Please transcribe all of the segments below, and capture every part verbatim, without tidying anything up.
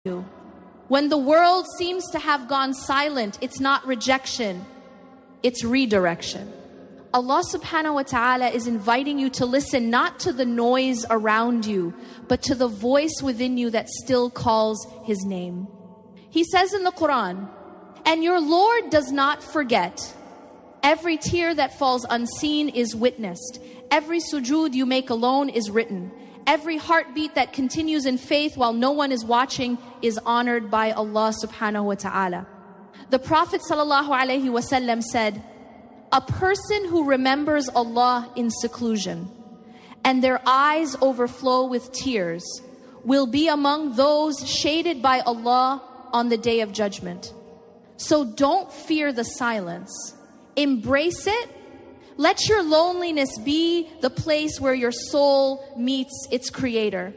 When the world seems to have gone silent, it's not rejection, it's redirection. Allah subhanahu wa ta'ala is inviting you to listen not to the noise around you, but to the voice within you that still calls His name. He says in the Quran, "And your Lord does not forget. Every tear that falls unseen is witnessed. Every sujood you make alone is written. Every heartbeat that continues in faith while no one is watching is honored by Allah subhanahu wa ta'ala." The Prophet sallallahu alaihi wasallam said, "A person who remembers Allah in seclusion and their eyes overflow with tears will be among those shaded by Allah on the day of judgment." So don't fear the silence. Embrace it. Let your loneliness be the place where your soul meets its Creator.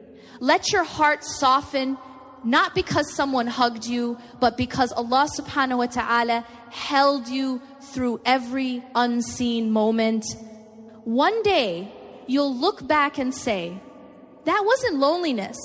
Let your heart soften, not because someone hugged you, but because Allah subhanahu wa ta'ala held you through every unseen moment. One day, you'll look back and say, that wasn't loneliness.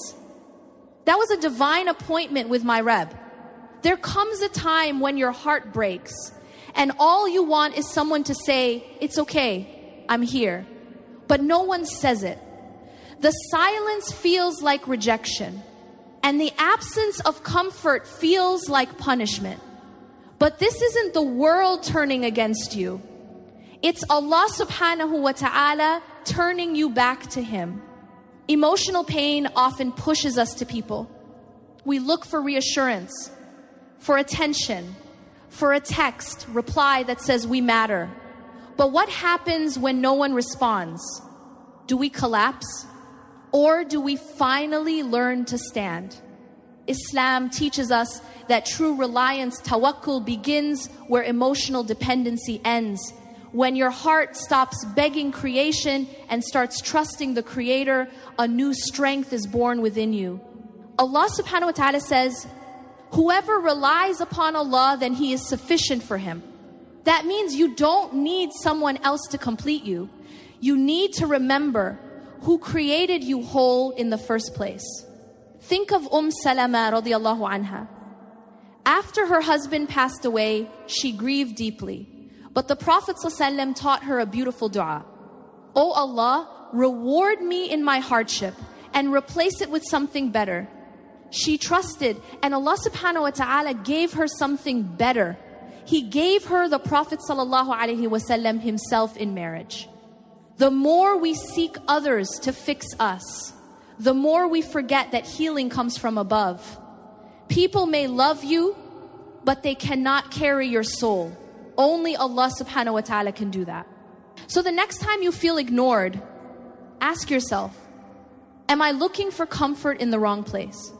That was a divine appointment with my Reb. There comes a time when your heart breaks and all you want is someone to say, "It's okay, I'm here." But no one says it. The silence feels like rejection, and the absence of comfort feels like punishment. But this isn't the world turning against you. It's Allah subhanahu wa ta'ala turning you back to Him. Emotional pain often pushes us to people. We look for reassurance, for attention, for a text reply that says we matter. But what happens when no one responds? Do we collapse? Or do we finally learn to stand? Islam teaches us that true reliance, tawakkul, begins where emotional dependency ends. When your heart stops begging creation and starts trusting the Creator, a new strength is born within you. Allah subhanahu wa ta'ala says, "Whoever relies upon Allah, then He is sufficient for him." That means you don't need someone else to complete you. You need to remember who created you whole in the first place. Think of Umm Salama radiallahu anha. After her husband passed away, she grieved deeply. But the Prophet ﷺ taught her a beautiful dua. "O Allah, reward me in my hardship and replace it with something better." She trusted, and Allah subhanahu wa ta'ala gave her something better. He gave her the Prophet sallallahu alaihi wasallam himself in marriage. The more we seek others to fix us, the more we forget that healing comes from above. People may love you, but they cannot carry your soul. Only Allah subhanahu wa ta'ala can do that. So the next time you feel ignored, ask yourself, am I looking for comfort in the wrong place?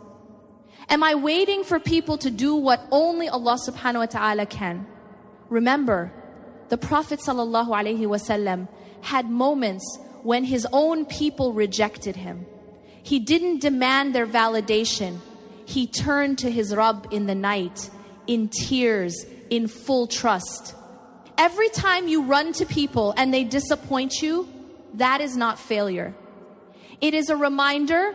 Am I waiting for people to do what only Allah subhanahu wa ta'ala can? Remember, the Prophet sallallahu alaihi wasallam had moments when his own people rejected him. He didn't demand their validation. He turned to his Rabb in the night, in tears, in full trust. Every time you run to people and they disappoint you, that is not failure. It is a reminder,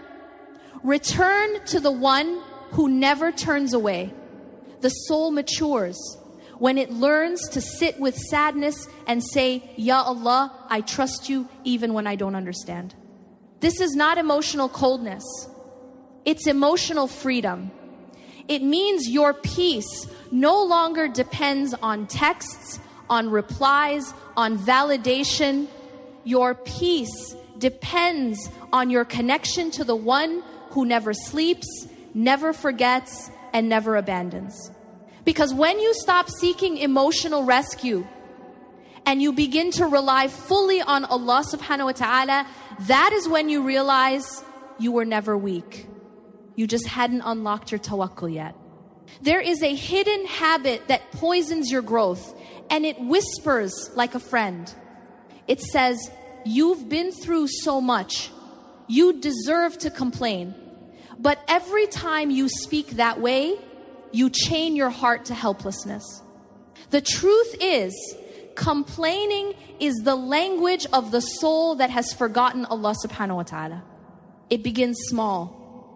return to the one who never turns away. The soul matures when it learns to sit with sadness and say, "Ya Allah, I trust you even when I don't understand." This is not emotional coldness. It's emotional freedom. It means your peace no longer depends on texts, on replies, on validation. Your peace depends on your connection to the one who never sleeps, never forgets, and never abandons. Because when you stop seeking emotional rescue and you begin to rely fully on Allah subhanahu wa ta'ala, that is when you realize you were never weak. You just hadn't unlocked your tawakkul yet. There is a hidden habit that poisons your growth, and it whispers like a friend. It says, "You've been through so much. You deserve to complain." But every time you speak that way, you chain your heart to helplessness. The truth is, complaining is the language of the soul that has forgotten Allah subhanahu wa ta'ala. It begins small.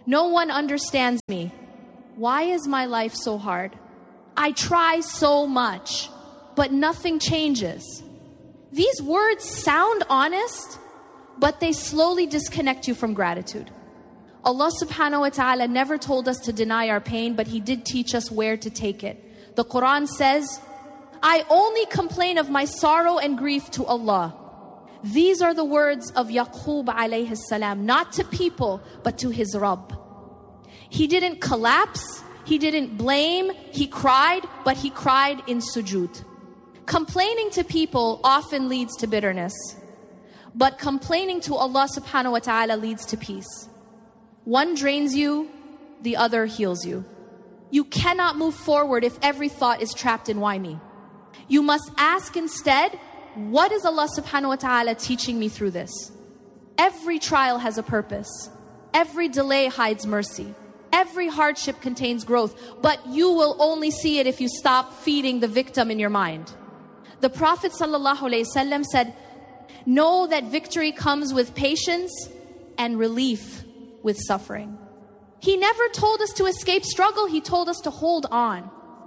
No one understands me. Why is my life so hard? I try so much, but nothing changes. These words sound honest, but they slowly disconnect you from gratitude. Allah subhanahu wa ta'ala never told us to deny our pain, but He did teach us where to take it. The Quran says, I only complain of my sorrow and grief to Allah. These are the words of Yaqub alayhi salam, not to people, but to his Rabb. He didn't collapse, he didn't blame, he cried, but he cried in sujood. Complaining to people often leads to bitterness, but complaining to Allah subhanahu wa ta'ala leads to peace. One drains you, the other heals you. You cannot move forward if every thought is trapped in why me. You must ask instead, what is Allah subhanahu wa ta'ala teaching me through this? Every trial has a purpose. Every delay hides mercy. Every hardship contains growth, but you will only see it if you stop feeding the victim in your mind. The Prophet sallallahu alaihi wasallam said, know that victory comes with patience and relief with suffering. He never told us to escape struggle. He told us to hold on.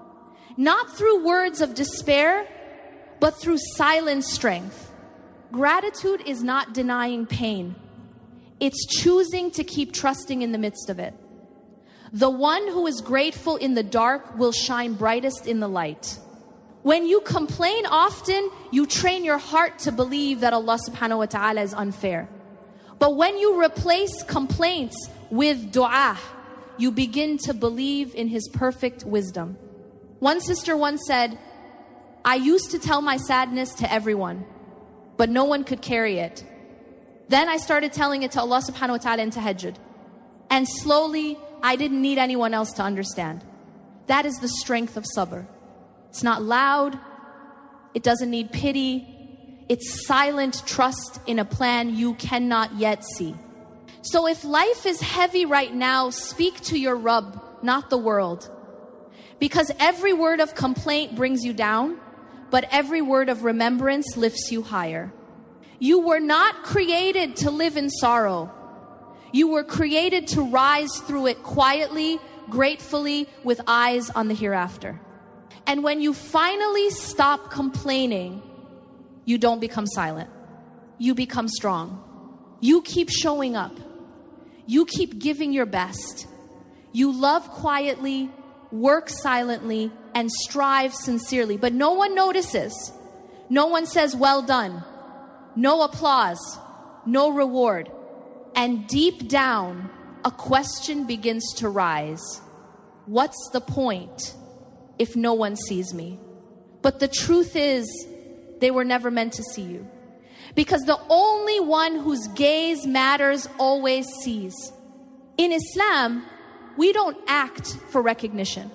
Not through words of despair, but through silent strength. Gratitude is not denying pain. It's choosing to keep trusting in the midst of it. The one who is grateful in the dark will shine brightest in the light. When you complain often, you train your heart to believe that Allah subhanahu wa ta'ala is unfair. But when you replace complaints with dua, you begin to believe in His perfect wisdom. One sister once said, I used to tell my sadness to everyone, but no one could carry it. Then I started telling it to Allah subhanahu wa ta'ala in tahajjud. And slowly, I didn't need anyone else to understand. That is the strength of sabr. It's not loud. It doesn't need pity. It's silent trust in a plan you cannot yet see. So if life is heavy right now, speak to your Rabb, not the world. Because every word of complaint brings you down, but every word of remembrance lifts you higher. You were not created to live in sorrow. You were created to rise through it quietly, gratefully, with eyes on the hereafter. And when you finally stop complaining, you don't become silent. You become strong. You keep showing up. You keep giving your best. You love quietly, work silently, and strive sincerely. But no one notices. No one says, well done. No applause. No reward. And deep down, a question begins to rise. What's the point if no one sees me? But the truth is, they were never meant to see you. Because the only one whose gaze matters always sees. In Islam, we don't act for recognition.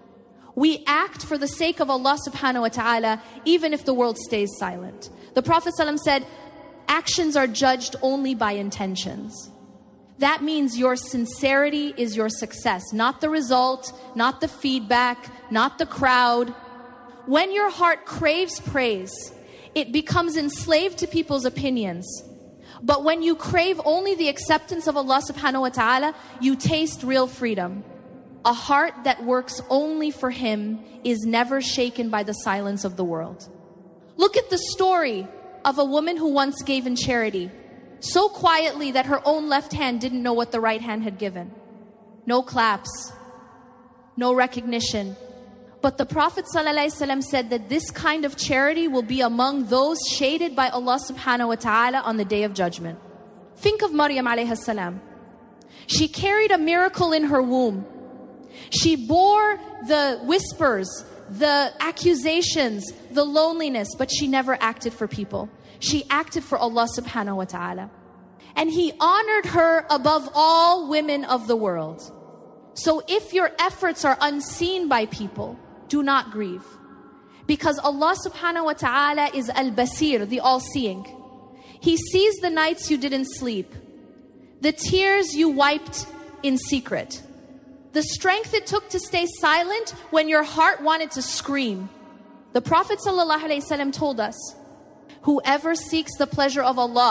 We act for the sake of Allah subhanahu wa ta'ala, even if the world stays silent. The Prophet ﷺ said, actions are judged only by intentions. That means your sincerity is your success, not the result, not the feedback, not the crowd. When your heart craves praise, it becomes enslaved to people's opinions. But when you crave only the acceptance of Allah subhanahu wa ta'ala, you taste real freedom. A heart that works only for Him is never shaken by the silence of the world. Look at the story of a woman who once gave in charity, so quietly that her own left hand didn't know what the right hand had given. No claps, no recognition. But the Prophet ﷺ said that this kind of charity will be among those shaded by Allah subhanahu wa ta'ala on the day of judgment. Think of Maryam alayhi salam. She carried a miracle in her womb. She bore the whispers, the accusations, the loneliness, but she never acted for people. She acted for Allah subhanahu wa ta'ala. And He honored her above all women of the world. So if your efforts are unseen by people, do not grieve. Because Allah subhanahu wa ta'ala is Al-Basir, the all-seeing. He sees the nights you didn't sleep, the tears you wiped in secret, the strength it took to stay silent when your heart wanted to scream. The Prophet sallallahu alaihi wasallam told us, whoever seeks the pleasure of Allah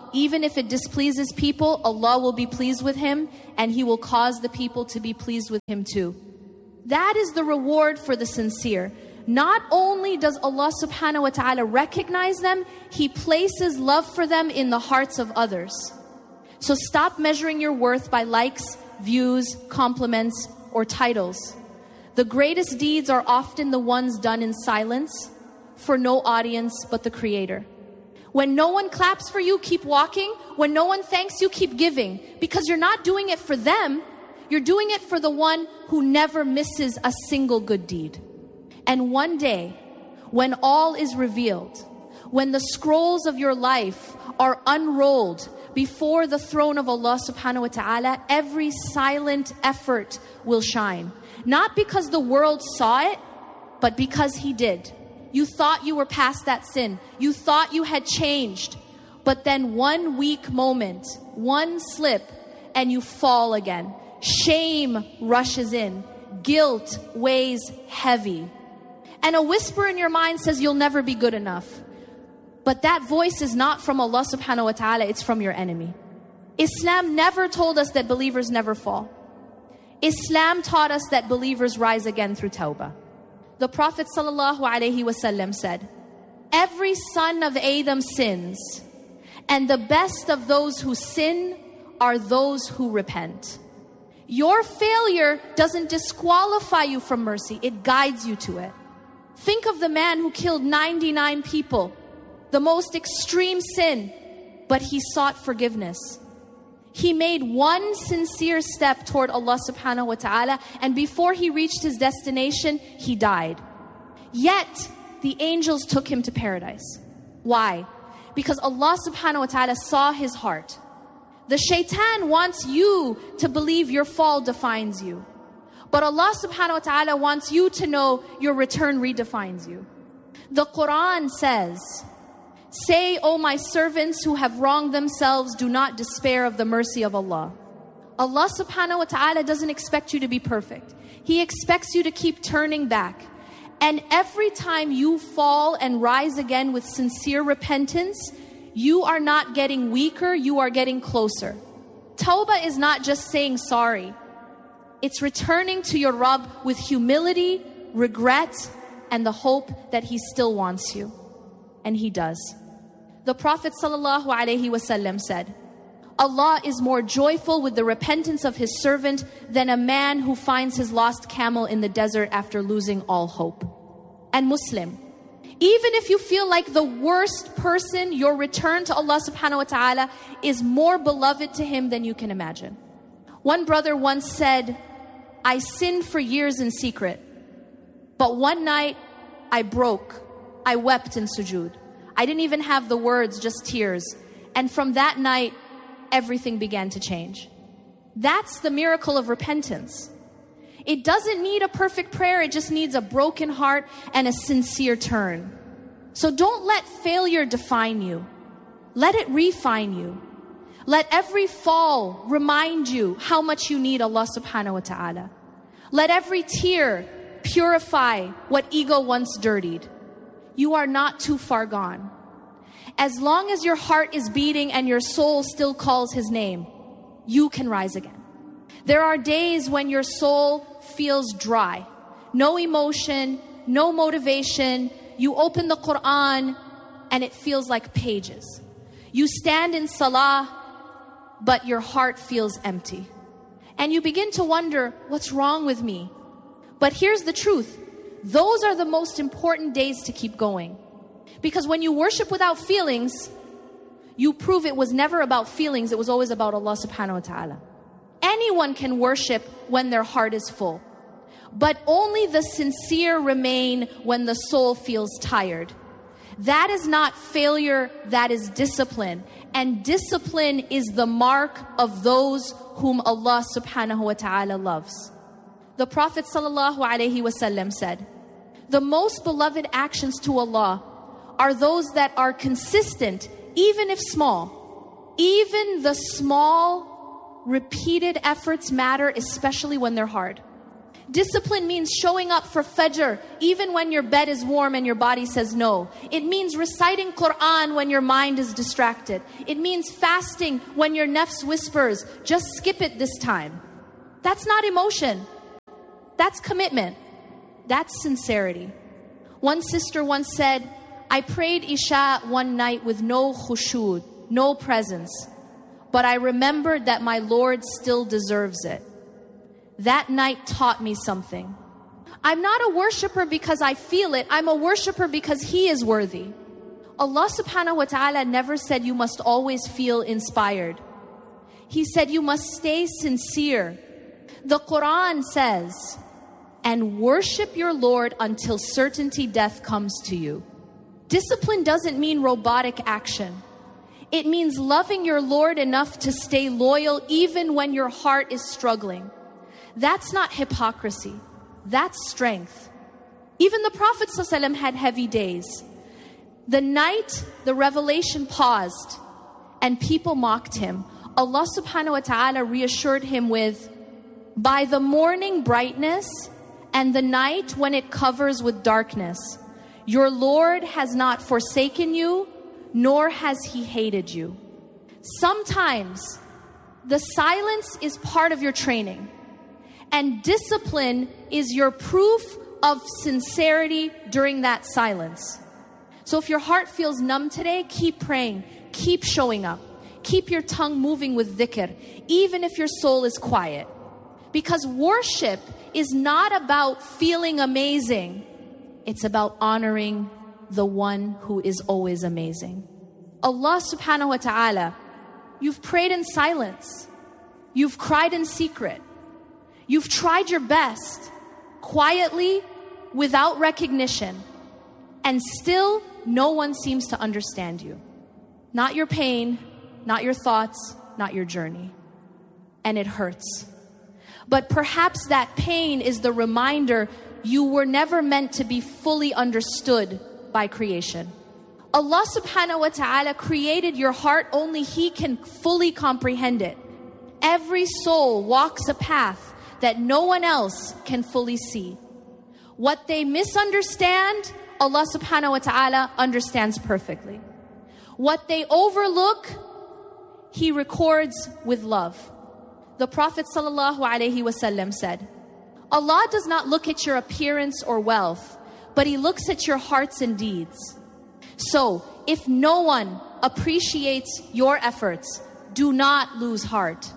even if it displeases people, Allah will be pleased with him, and He will cause the people to be pleased with him too. That is the reward for the sincere. Not only does Allah subhanahu wa ta'ala recognize them, He places love for them in the hearts of others. So stop measuring your worth by likes, views, compliments, or titles. The greatest deeds are often the ones done in silence, for no audience but the Creator. When no one claps for you, keep walking. When no one thanks you, keep giving. Because you're not doing it for them, you're doing it for the one who never misses a single good deed. And one day, when all is revealed, when the scrolls of your life are unrolled before the throne of Allah subhanahu wa ta'ala, every silent effort will shine. Not because the world saw it, but because He did. You thought you were past that sin. You thought you had changed. But then one weak moment, one slip, and you fall again. Shame rushes in. Guilt weighs heavy. And a whisper in your mind says you'll never be good enough. But that voice is not from Allah subhanahu wa ta'ala, it's from your enemy. Islam never told us that believers never fall. Islam taught us that believers rise again through tawbah. The Prophet sallallahu alaihi wasallam said, every son of Adam sins, and the best of those who sin are those who repent. Your failure doesn't disqualify you from mercy, it guides you to it. Think of the man who killed ninety-nine people, the most extreme sin, but he sought forgiveness. He made one sincere step toward Allah subhanahu wa ta'ala, and before he reached his destination, he died. Yet, the angels took him to paradise. Why? Because Allah subhanahu wa ta'ala saw his heart. The shaitan wants you to believe your fall defines you. But Allah subhanahu wa ta'ala wants you to know your return redefines you. The Quran says, say, O my servants who have wronged themselves, do not despair of the mercy of Allah. Allah subhanahu wa ta'ala doesn't expect you to be perfect. He expects you to keep turning back. And every time you fall and rise again with sincere repentance, you are not getting weaker, you are getting closer. Tawbah is not just saying sorry. It's returning to your Rabb with humility, regret, and the hope that He still wants you. And He does. The Prophet sallallahu alaihi wasallam said, Allah is more joyful with the repentance of His servant than a man who finds his lost camel in the desert after losing all hope. And Muslim, even if you feel like the worst person, your return to Allah subhanahu wa ta'ala is more beloved to Him than you can imagine. One brother once said, I sinned for years in secret, but one night I broke. I wept in sujood. I didn't even have the words, just tears. And from that night, everything began to change. That's the miracle of repentance. It doesn't need a perfect prayer. It just needs a broken heart and a sincere turn. So don't let failure define you. Let it refine you. Let every fall remind you how much you need Allah subhanahu wa ta'ala. Let every tear purify what ego once dirtied. You are not too far gone. As long as your heart is beating and your soul still calls His name, you can rise again. There are days when your soul feels dry. No emotion, no motivation. You open the Quran and it feels like pages. You stand in salah, but your heart feels empty. And you begin to wonder, what's wrong with me? But here's the truth. Those are the most important days to keep going. Because when you worship without feelings, you prove it was never about feelings, it was always about Allah subhanahu wa ta'ala. Anyone can worship when their heart is full. But only the sincere remain when the soul feels tired. That is not failure, that is discipline. And discipline is the mark of those whom Allah subhanahu wa ta'ala loves. The Prophet sallallahu alaihi wasallam said, the most beloved actions to Allah are those that are consistent, even if small. Even the small, repeated efforts matter, especially when they're hard. Discipline means showing up for Fajr even when your bed is warm and your body says no. It means reciting Quran when your mind is distracted. It means fasting when your nafs whispers, just skip it this time. That's not emotion. That's commitment. That's sincerity. One sister once said, I prayed Isha one night with no khushu', no presence, but I remembered that my Lord still deserves it. That night taught me something. I'm not a worshiper because I feel it. I'm a worshiper because He is worthy. Allah subhanahu wa ta'ala never said you must always feel inspired. He said you must stay sincere. The Quran says, and worship your Lord until certainty death comes to you. Discipline doesn't mean robotic action. It means loving your Lord enough to stay loyal even when your heart is struggling. That's not hypocrisy. That's strength. Even the Prophet ﷺ had heavy days. The night the revelation paused and people mocked him, Allah subhanahu wa ta'ala reassured him with, by the morning brightness and the night when it covers with darkness, your Lord has not forsaken you, nor has He hated you. Sometimes the silence is part of your training. And discipline is your proof of sincerity during that silence. So if your heart feels numb today, keep praying, keep showing up, keep your tongue moving with dhikr, even if your soul is quiet. Because worship is not about feeling amazing. It's about honoring the one who is always amazing. Allah subhanahu wa ta'ala, you've prayed in silence. You've cried in secret. You've tried your best, quietly, without recognition, and still no one seems to understand you. Not your pain, not your thoughts, not your journey. And it hurts. But perhaps that pain is the reminder you were never meant to be fully understood by creation. Allah subhanahu wa ta'ala created your heart, only He can fully comprehend it. Every soul walks a path that no one else can fully see. What they misunderstand, Allah subhanahu wa ta'ala understands perfectly. What they overlook, He records with love. The Prophet sallallahu alaihi wasallam said, Allah does not look at your appearance or wealth, but He looks at your hearts and deeds. So, if no one appreciates your efforts, do not lose heart.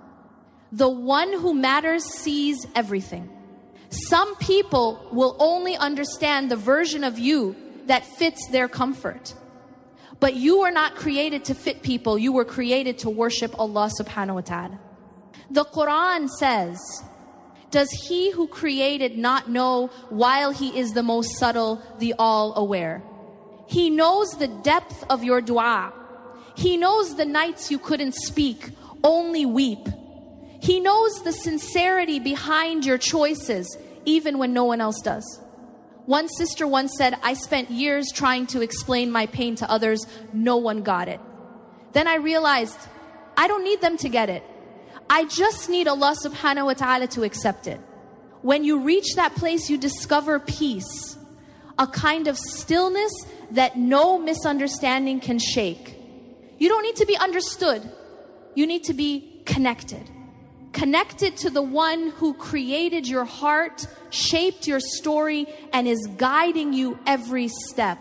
The one who matters sees everything. Some people will only understand the version of you that fits their comfort. But you were not created to fit people. You were created to worship Allah subhanahu wa ta'ala. The Quran says, does He who created not know while He is the most subtle, the all-aware? He knows the depth of your dua. He knows the nights you couldn't speak, only weep. He knows the sincerity behind your choices, even when no one else does. One sister once said, I spent years trying to explain my pain to others. No one got it. Then I realized, I don't need them to get it. I just need Allah subhanahu wa ta'ala to accept it. When you reach that place, you discover peace, a kind of stillness that no misunderstanding can shake. You don't need to be understood. You need to be connected. Connected to the one who created your heart, shaped your story, and is guiding you every step.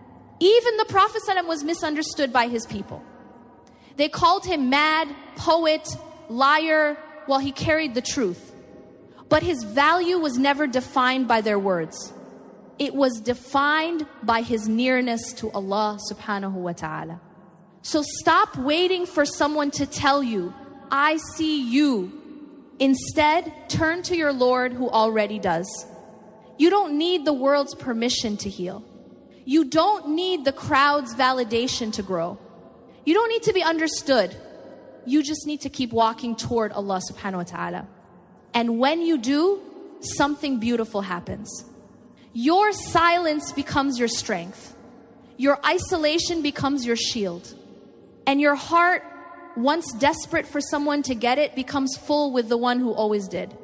Even the Prophet ﷺ was misunderstood by his people. They called him mad, poet, liar, while he carried the truth. But his value was never defined by their words. It was defined by his nearness to Allah subhanahu wa ta'ala. So stop waiting for someone to tell you, I see you. Instead, turn to your Lord who already does. You don't need the world's permission to heal. You don't need the crowd's validation to grow. You don't need to be understood. You just need to keep walking toward Allah subhanahu wa ta'ala. And when you do, something beautiful happens. Your silence becomes your strength. Your isolation becomes your shield. And your heart, once desperate for someone to get it, becomes full with the one who always did.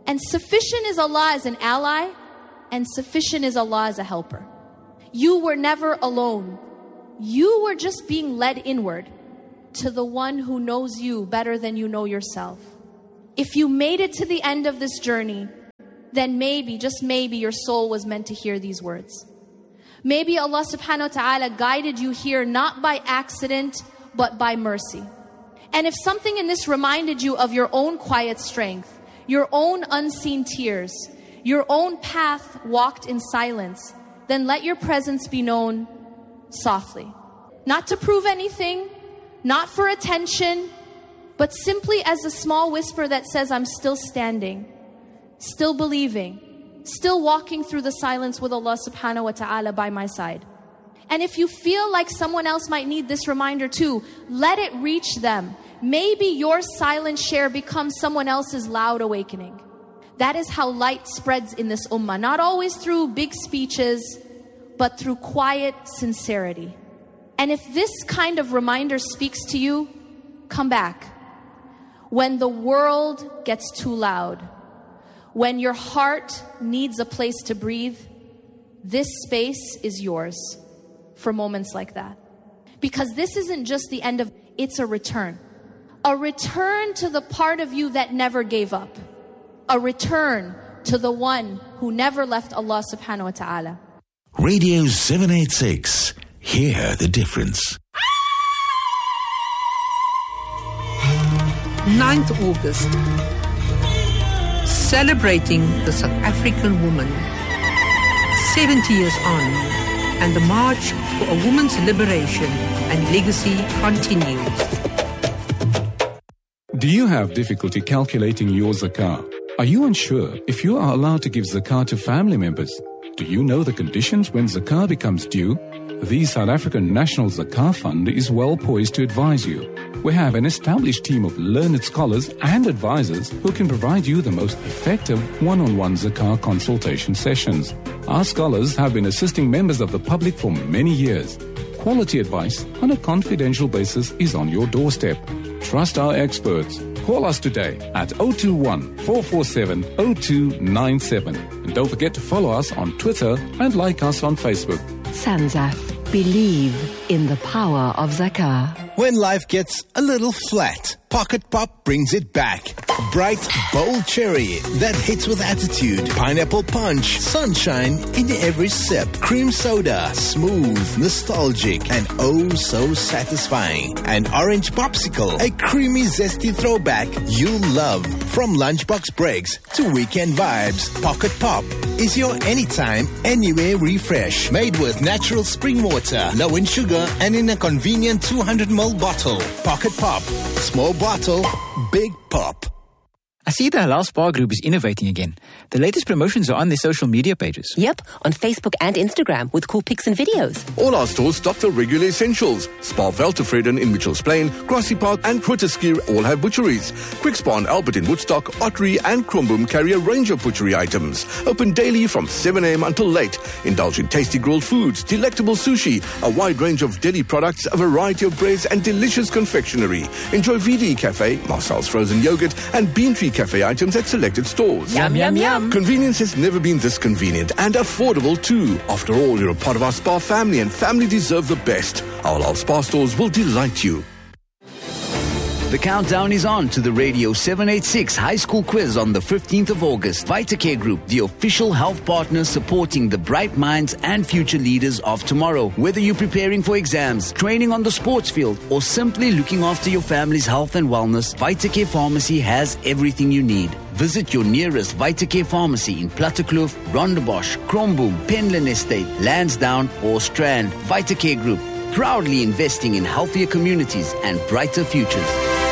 And sufficient is Allah as an ally, and sufficient is Allah as a helper. You were never alone. You were just being led inward to the one who knows you better than you know yourself. If you made it to the end of this journey, then maybe, just maybe, your soul was meant to hear these words. Maybe Allah subhanahu wa ta'ala guided you here not by accident, but by mercy. And if something in this reminded you of your own quiet strength, your own unseen tears, your own path walked in silence, then let your presence be known softly. Not to prove anything, not for attention, but simply as a small whisper that says, I'm still standing, still believing, still walking through the silence with Allah subhanahu wa ta'ala by my side. And if you feel like someone else might need this reminder too, let it reach them. Maybe your silent share becomes someone else's loud awakening. That is how light spreads in this ummah. Not always through big speeches, but through quiet sincerity. And if this kind of reminder speaks to you, come back. When the world gets too loud, when your heart needs a place to breathe, this space is yours for moments like that. Because this isn't just the end of, it's a return. A return to the part of you that never gave up. A return to the one who never left Allah subhanahu wa ta'ala. Radio seven eighty-six. Hear the difference. ninth of August. Celebrating the South African woman. seventy years on. And the march for a woman's liberation and legacy continues. Do you have difficulty calculating your zakah? Are you unsure if you are allowed to give zakah to family members? Do you know the conditions when zakah becomes due? The South African National Zakah Fund is well poised to advise you. We have an established team of learned scholars and advisors who can provide you the most effective one-on-one zakah consultation sessions. Our scholars have been assisting members of the public for many years. Quality advice on a confidential basis is on your doorstep. Trust our experts. Call us today at zero two one, four four seven, zero two nine seven. And don't forget to follow us on Twitter and like us on Facebook. Sanzaf. Believe in the power of zakah. When life gets a little flat, Pocket Pop brings it back. Bright, bold cherry that hits with attitude. Pineapple punch, sunshine in every sip. Cream soda, smooth, nostalgic, and oh so satisfying. An orange popsicle, a creamy, zesty throwback you'll love. From lunchbox breaks to weekend vibes, Pocket Pop is your anytime, anywhere refresh. Made with natural spring water, low in sugar, and in a convenient two hundred milliliter bottle. Pocket Pop. Small bottle, big pop. I see the Halal Spa Group is innovating again. The latest promotions are on their social media pages. Yep, on Facebook and Instagram with cool pics and videos. All our stores stock the regular essentials. Spa Veltevreden in Mitchells Plain, Grassy Park and Grooteskier all have butcheries. Quick Spa and Albert in Woodstock, Ottery and Kromboom carry a range of butchery items. Open daily from seven a.m. until late. Indulge in tasty grilled foods, delectable sushi, a wide range of deli products, a variety of breads and delicious confectionery. Enjoy V D Cafe, Marcel's frozen yogurt and Bean Tree Cafe items at selected stores. Yum, yum, yum. Convenience has never been this convenient and affordable too. After all, you're a part of our spa family and family deserve the best. Our Halal Spa stores will delight you. The countdown is on to the Radio seven eighty-six High School Quiz on the fifteenth of August. VitaCare Group, the official health partner supporting the bright minds and future leaders of tomorrow. Whether you're preparing for exams, training on the sports field, or simply looking after your family's health and wellness, VitaCare Pharmacy has everything you need. Visit your nearest VitaCare Pharmacy in Plattekloof, Rondebosch, Kromboom, Penland Estate, Lansdowne, or Strand. VitaCare Group, proudly investing in healthier communities and brighter futures.